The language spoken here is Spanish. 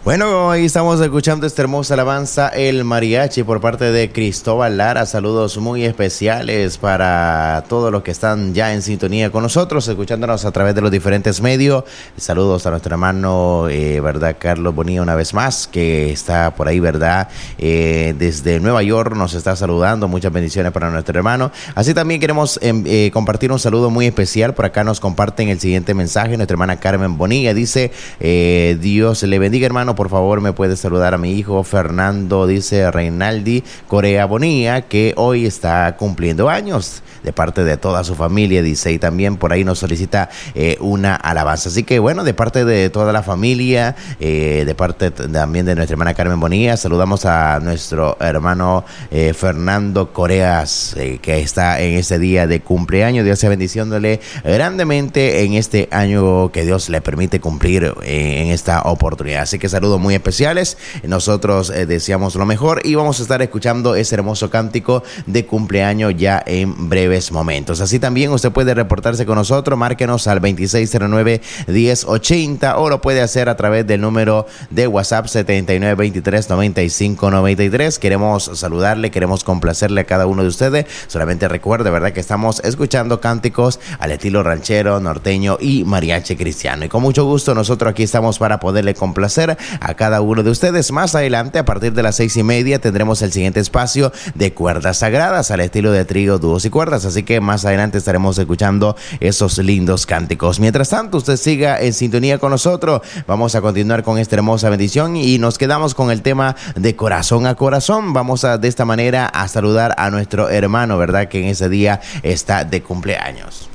Bueno, hoy estamos escuchando esta hermosa alabanza, el mariachi, por parte de Cristóbal Lara. Saludos muy especiales para todos los que están ya en sintonía con nosotros, escuchándonos a través de los diferentes medios. Saludos a nuestro hermano, ¿verdad? Carlos Bonilla, una vez más, que está por ahí, ¿verdad? Desde Nueva York nos está saludando. Muchas bendiciones para nuestro hermano. Así también queremos compartir un saludo muy especial. Por acá nos comparten el siguiente mensaje. Nuestra hermana Carmen Bonilla dice, Dios le bendiga, hermano. Por favor, me puede saludar a mi hijo Fernando, dice Reinaldi Corea Bonilla, que hoy está cumpliendo años, de parte de toda su familia, dice, y también por ahí nos solicita una alabanza. Así que bueno, de parte de toda la familia, de parte también de nuestra hermana Carmen Bonilla, saludamos a nuestro hermano Fernando Coreas, que está en este día de cumpleaños. Dios sea bendiciéndole grandemente en este año que Dios le permite cumplir en esta oportunidad. Así que saludos muy especiales. Nosotros deseamos lo mejor y vamos a estar escuchando ese hermoso cántico de cumpleaños ya en breves momentos. Así también usted puede reportarse con nosotros. Márquenos al 2609-1080 o lo puede hacer a través del número de WhatsApp 7923-9593. Queremos saludarle, queremos complacerle a cada uno de ustedes. Solamente recuerde, ¿verdad?, que estamos escuchando cánticos al estilo ranchero, norteño y mariachi cristiano. Y con mucho gusto nosotros aquí estamos para poderle complacer a cada uno de ustedes. Más adelante, a partir de las 6:30, tendremos el siguiente espacio de cuerdas sagradas al estilo de trío, dúos y cuerdas. Así que más adelante estaremos escuchando esos lindos cánticos. Mientras tanto, usted siga en sintonía con nosotros. Vamos a continuar con esta hermosa bendición y nos quedamos con el tema de corazón a corazón. Vamos de esta manera a saludar a nuestro hermano, ¿verdad?, que en ese día está de cumpleaños.